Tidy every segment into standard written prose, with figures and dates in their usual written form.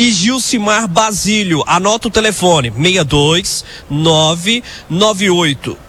e Gilcimar Basílio. Anota o telefone: 62 998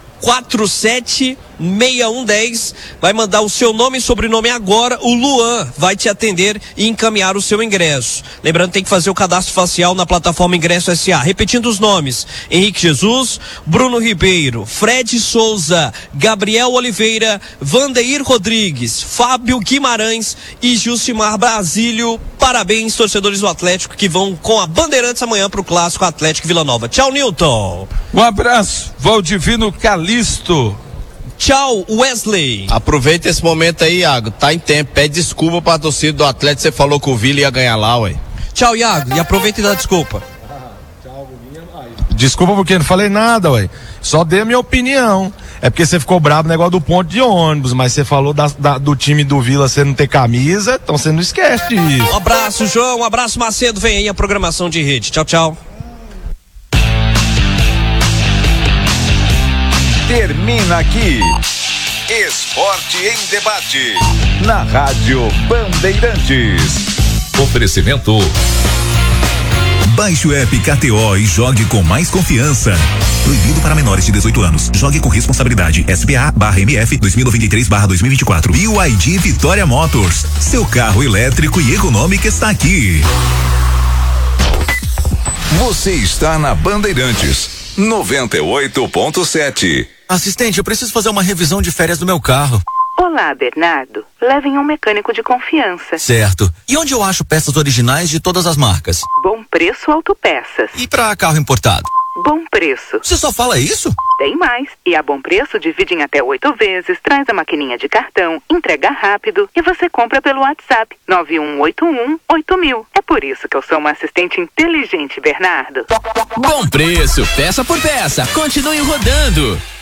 476110. Vai mandar o seu nome e sobrenome agora. O Luan vai te atender e encaminhar o seu ingresso. Lembrando, tem que fazer o cadastro facial na plataforma Ingresso SA. Repetindo os nomes: Henrique Jesus, Bruno Ribeiro, Fred Souza, Gabriel Oliveira, Vandeir Rodrigues, Fábio Guimarães e Gilcimar Basílio. Parabéns, torcedores do Atlético, que vão com a Bandeirantes amanhã pro Clássico Atlético Vila Nova. Tchau, Newton. Um abraço, Valdivino Calisto. Tchau, Wesley. Aproveita esse momento aí, Iago. Tá em tempo. Pede desculpa pra torcida do Atlético. Você falou que o Vila ia ganhar lá, ué. Tchau, Iago. E aproveita e dá desculpa. Desculpa porque não falei nada, ué. Só dei a minha opinião. É porque você ficou bravo no negócio do ponto de ônibus, mas você falou do time do Vila você não ter camisa, então você não esquece disso. Um abraço, João. Um abraço, Macedo. Vem aí a programação de rede. Tchau, tchau. Termina aqui Esporte em Debate na Rádio Bandeirantes. Oferecimento: baixe o app KTO e jogue com mais confiança. Proibido para menores de 18 anos. Jogue com responsabilidade. SPA/MF 2093/2024. BYD Vitória Motors. Seu carro elétrico e econômico está aqui. Você está na Bandeirantes 98.7. Assistente, eu preciso fazer uma revisão de férias do meu carro. Olá, Bernardo. Levem um mecânico de confiança. Certo. E onde eu acho peças originais de todas as marcas? Bom Preço Autopeças. E para carro importado? Bom Preço. Você só fala isso? Tem mais. E a Bom Preço divide em até 8 vezes, traz a maquininha de cartão, entrega rápido e você compra pelo WhatsApp 91818000. É por isso que eu sou uma assistente inteligente, Bernardo. Bom Preço, peça por peça. Continue rodando.